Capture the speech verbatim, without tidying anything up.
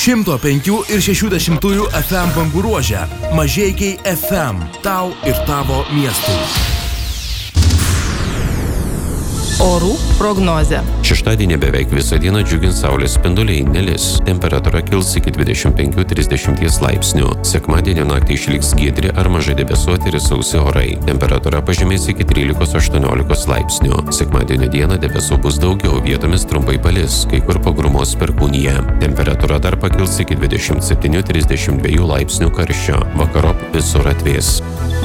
šimto penkių ir šešių dešimtųjų F M bangų ruože. Mažeikiai F M. Tau ir tavo miestui. Orų prognozė. Šeštadienį beveik visą dieną džiugins saulės spinduliai, nelis. Temperatūra kils iki dvidešimt penkių trisdešimt laipsnių. Sekmadienio naktį išliks giedri ar mažai debesuoti ir sausi orai. Temperatūra pažemės iki trylikos aštuoniolikos laipsnių. Sekmadienio dieną debesų bus daugiau, vietomis trumpai palis, kai kur pagrumos perkūnija. Temperatūra dar pakils iki dvidešimt septynių trisdešimt dviejų laipsnių karščio. Vakarop visur atvės.